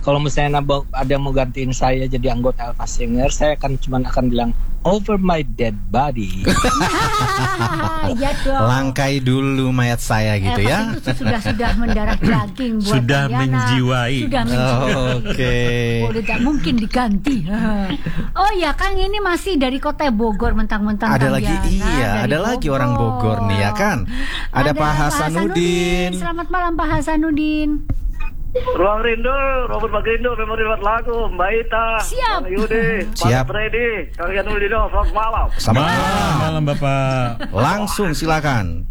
kalau misalnya ada yang mau gantiin saya jadi anggota Elva Singer, saya akan bilang over my dead body. Ya dong. Langkai dulu mayat saya gitu ya. Sudah mendarah daging buat Sudah Diana. menjiwai. Sudah menjiwai. Oke. Oh, tidak mungkin diganti. Oh ya, Kang, ini masih dari kota Bogor, mentang-mentang Ada Kang lagi, Diana dari lagi orang Bogor nih ya kan. Ada Pak Hasanuddin. Selamat malam Pak Hasanuddin. Ruang Rindu, Robert Bagrindo, Memori Buat Lagu, Mbak Ita, Siap. Bang Yudi, Siap. Pak Freddy, Kang Yanulino, selamat malam. Malam Bapak. Langsung silakan.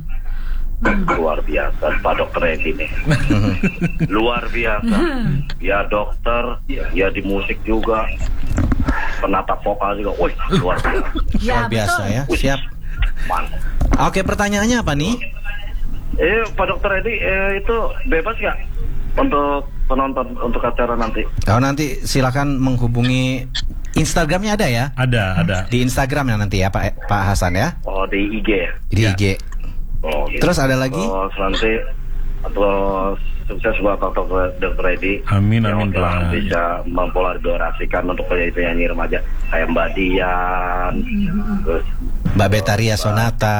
Luar biasa Pak Dokter Edi nih. Luar biasa. Ya dokter, ya di musik juga. Penata vokal juga. Wih, luar biasa. Luar biasa ya. Siap. Mantap. Oke, pertanyaannya apa nih? Pak Dokter Edi, itu bebas nggak untuk penonton untuk acara nanti? Oh, nanti silakan menghubungi Instagramnya ada ya? Ada. Di Instagram ya nanti ya Pak Hasan ya? Oh, di IG ya? Di Ya. IG. Oh, gitu. Terus ada lagi? Terus nanti atau sukses buat Dokter Edi. Amin, yang Pak. bisa mempolarisasikan untuk penyanyi remaja kayak Mbak Dian, terus Mbak Betaria Sonata.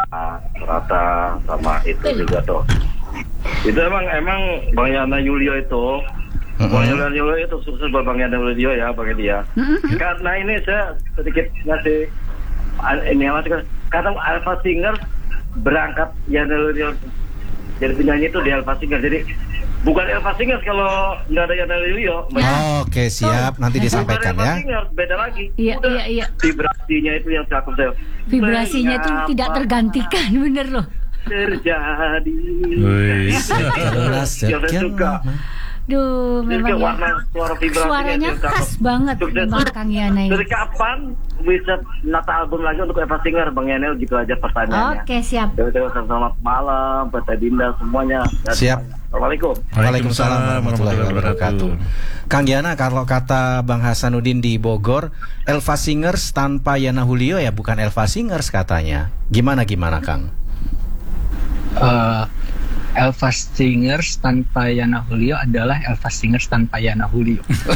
Rata sama itu juga tuh. Itu emang Bang Yana Yulio itu. Bang Yana Yulio itu sukses buat Bang Yana Yulio ya, Bang Dia. Karena ini saya sedikit ngasih ini masih karena Elva Singer berangkat Yana Yulio jadi penyanyi itu di Elva Singer. Jadi bukan Elva Singer kalau nggak ada Yana Yulio. Oke, siap. Nanti disampaikan Bukan ya. Elva Singer, beda lagi. Iya. Vibrasinya itu yang cakep saya. Vibrasinya itu tidak tergantikan, bener loh. Terjadi. Wih. Setelah Yang saya suka. Duh, Jadi memang warna suara vibrasinya suaranya itu cakep. khas banget Sukses. Bang Kang Yana ini. Dari kapan bisa nata album lagi untuk Elva Singer, Bang Yanel? Gitu aja pertanyaannya. Oke, siap. Selamat malam, Pak Dinda semuanya. Siap. Assalamualaikum. Waalaikumsalam warahmatullahi wabarakatuh. Kang Yana, kalau kata Bang Hasanuddin di Bogor, Elva Singers tanpa Yana Julio ya bukan Elva Singers katanya. Gimana Kang? Elva Singers tanpa Yana Julio adalah Elva Singers tanpa Yana Julio.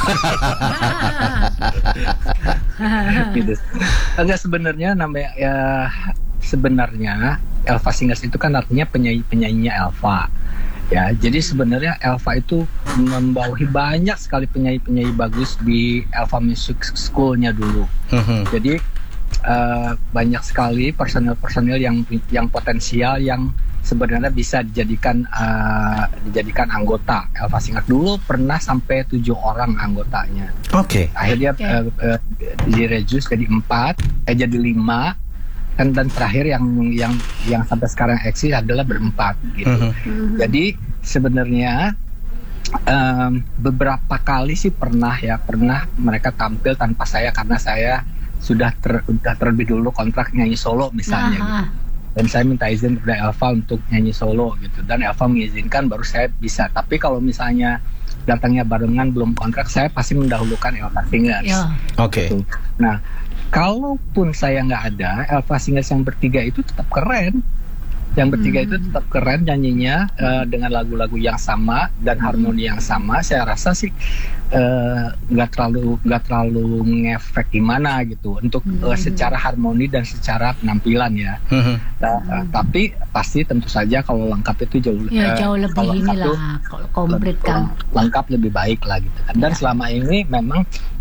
Gitu. Enggak, sebenarnya namanya sebenarnya Elva Singers itu kan artinya penyanyinya Elva. Ya, jadi sebenarnya Elva itu membawahi banyak sekali penyanyi-penyanyi bagus di Elva Music School-nya dulu. Jadi banyak sekali personel-personel yang potensial yang sebenarnya bisa dijadikan anggota Elva Singer. Dulu pernah sampai 7 orang anggotanya. Oke. Akhirnya direduce jadi 4, jadi 5. Dan terakhir yang sampai sekarang eksis adalah berempat gitu. Jadi sebenarnya beberapa kali sih pernah mereka tampil tanpa saya karena saya sudah terlebih dulu kontrak nyanyi solo misalnya gitu. Dan saya minta izin kepada Elva untuk nyanyi solo gitu, dan Elva mengizinkan baru saya bisa. Tapi kalau misalnya datangnya barengan belum kontrak, saya pasti mendahulukan Elva Singers. Oke. Gitu. Nah, kalaupun saya nggak ada, Elva Singers yang bertiga itu tetap keren. Yang bertiga itu tetap keren nyanyinya dengan lagu-lagu yang sama dan harmoni yang sama. Saya rasa sih nggak terlalu ngefek gimana gitu untuk secara harmoni dan secara penampilan ya. Tapi pasti tentu saja kalau lengkap itu jauh lebih inilah komplit kan. Lengkap lebih baik lah gitu. Dan selama ini memang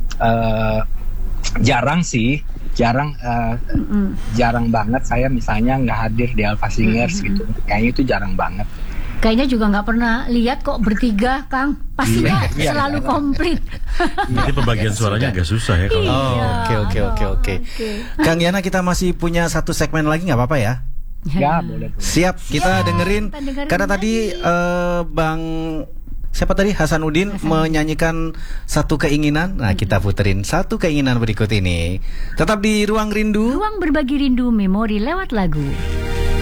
jarang banget saya misalnya nggak hadir di Elva Singers gitu. Kayaknya itu jarang banget. Kayaknya juga nggak pernah lihat kok bertiga, Kang. Pastinya selalu komplit. Nanti pembagian suaranya agak susah ya kalau. Oke. Kang Yana, kita masih punya satu segmen lagi nggak apa-apa ya? Ya, boleh. Siap, kita dengerin. Karena tadi Bang siapa tadi Hasanuddin menyanyikan satu keinginan. Nah, kita puterin satu keinginan berikut ini. Tetap di Ruang Rindu. Ruang berbagi rindu memori lewat lagu.